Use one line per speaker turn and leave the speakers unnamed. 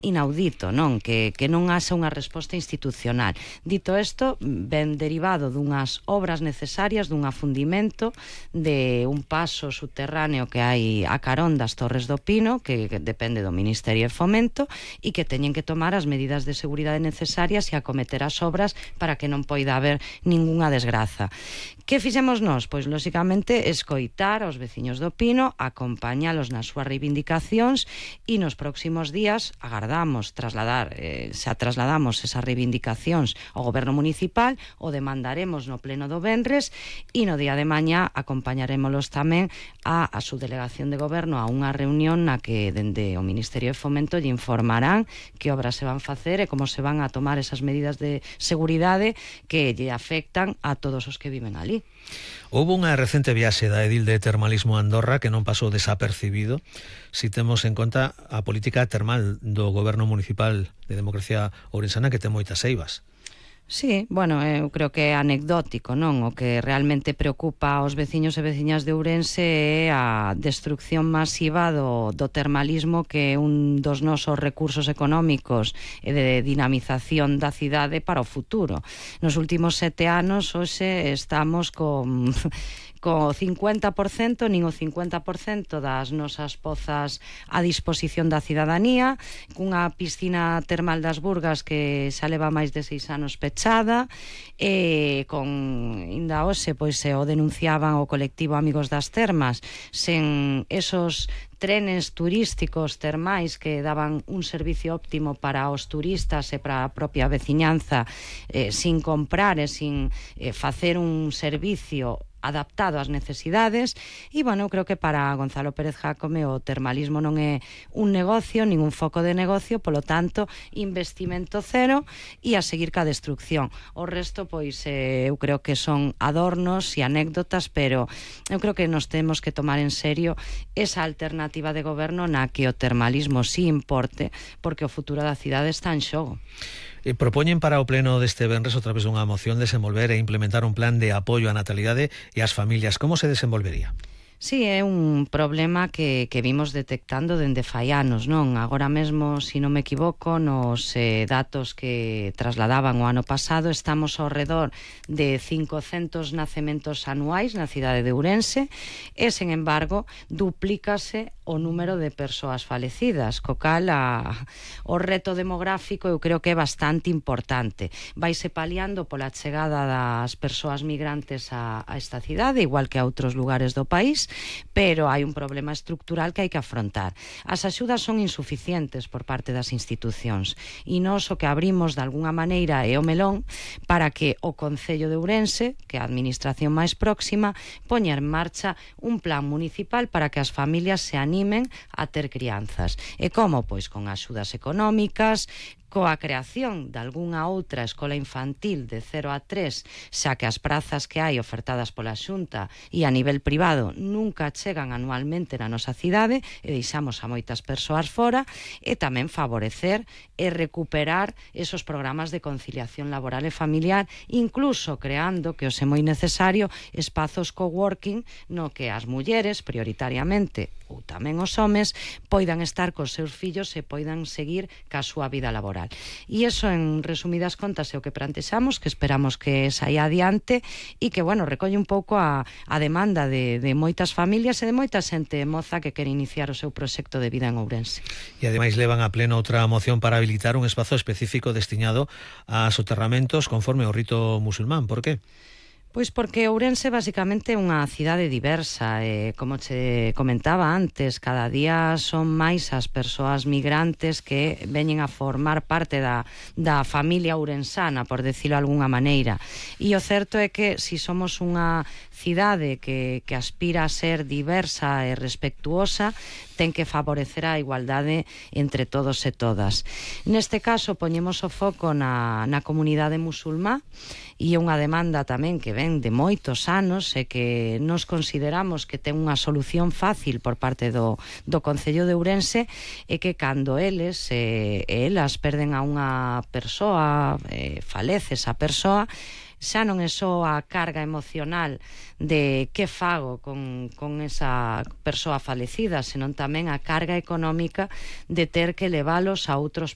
inaudito, non? Que non haxa unha resposta institucional. Dito isto, ben derivado dunhas obras necesarias, dun afundimento de un paso subterráneo que hai a carón das Torres do Pino, que depende do Ministerio de Fomento, e que teñen que tomar as medidas de seguridade necesarias e acometer as obras para que non poida haber ningunha desgraza. Que fixemos nós? Pois, lóxicamente, escoitar aos veciños do Pino, acompañalos nas súas reivindicacións e nos próximos días agardamos trasladamos esas reivindicacións ao Goberno Municipal, o demandaremos no pleno do venres e no día de mañá acompañarémolos tamén a subdelegación de Goberno a unha reunión na que dende o Ministerio de Fomento lle informarán que obras se van facer e como se van a tomar esas medidas de seguridade que lle afectan a todos os que viven ali.
Houve unha recente viaxe da edil de termalismo a Andorra que non pasou desapercibido si temos en conta a política termal do Goberno Municipal de Democracia Ourensana, que ten moitas eivas.
Sí, bueno, eu creo que é anecdótico, non? O que realmente preocupa aos veciños e veciñas de Ourense é a destrucción masiva do termalismo, que é un dos nosos recursos económicos e de dinamización da cidade para o futuro. Nos últimos 7 anos, hoxe estamos con 50%, nin o 50% das nosas pozas a disposición da cidadanía, cunha piscina termal das Burgas que xa leva máis de 6 anos pechada, inda hoxe pois o denunciaban o colectivo Amigos das Termas, sen esos trenes turísticos termais que daban un servicio óptimo para os turistas e para a propia veciñanza, sin comprar e sin facer un servicio adaptado ás necesidades. E, bueno, eu creo que para Gonzalo Pérez Jácome o termalismo non é un negocio, nin un foco de negocio, polo tanto, investimento cero e a seguir ca destrucción. O resto, pois, eu creo que son adornos e anécdotas, pero eu creo que nos temos que tomar en serio esa alternativa de goberno na que o termalismo sí importe, porque o futuro da cidade está en xogo.
Propoñen para o pleno deste venres a través dunha moción desenvolver e implementar un plan de apoio á natalidade e ás familias. Como se desenvolvería?
Sí, é un problema que vimos detectando dende fai anos, non? Agora mesmo, se non me equivoco, nos datos que trasladaban o ano pasado, estamos ao redor de 500 nacementos anuais na cidade de Ourense e, sen embargo, duplícase o número de persoas falecidas, co cal o reto demográfico eu creo que é bastante importante. Vaise paliando pola chegada das persoas migrantes a esta cidade, igual que a outros lugares do país, pero hai un problema estructural que hai que afrontar. As axudas son insuficientes por parte das institucións e nós o que abrimos de alguna maneira é o melón para que o Concello de Ourense, que é a administración máis próxima, poña en marcha un plan municipal para que as familias se animen a ter crianzas. E como? Pois con axudas económicas, coa creación de algunha outra escola infantil de 0 a 3, xa que as prazas que hai ofertadas pola Xunta e a nivel privado nunca chegan anualmente na nosa cidade e deixamos a moitas persoas fora, e tamén favorecer e recuperar esos programas de conciliación laboral e familiar, incluso creando, que os é moi necesario, espazos coworking no que as mulleres, prioritariamente, ou tamén os homes, poidan estar cos seus fillos e poidan seguir ca súa vida laboral. E iso, en resumidas contas, é o que plantexamos, que esperamos que saia adiante e que, bueno, recolle un pouco a demanda de moitas familias e de moita xente moza que quere iniciar o seu proxecto de vida en Ourense.
E ademais levan a pleno outra moción para habilitar un espazo específico destinado a soterramentos conforme ao rito musulmán. Por que?
Pois porque Ourense basicamente é unha cidade diversa, como che comentaba antes, cada día son máis as persoas migrantes que veñen a formar parte da familia ourensana, por decirlo de alguna maneira. E o certo é que se somos unha cidade que aspira a ser diversa e respectuosa, ten que favorecer a igualdade entre todos e todas. Neste caso, poñemos o foco na comunidade musulmá, e é unha demanda tamén que ven de moitos anos e que nos consideramos que ten unha solución fácil por parte do Concello de Ourense, e que cando eles e elas perden a unha persoa, falece esa persoa, xa non é só a carga emocional de que fago con esa persoa falecida, senón tamén a carga económica de ter que leválos a outros